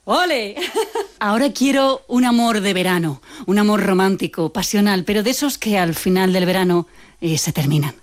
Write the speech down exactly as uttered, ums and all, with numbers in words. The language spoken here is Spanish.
¡Ole! Ahora quiero un amor de verano, un amor romántico, pasional, pero de esos que al final del verano eh, se terminan.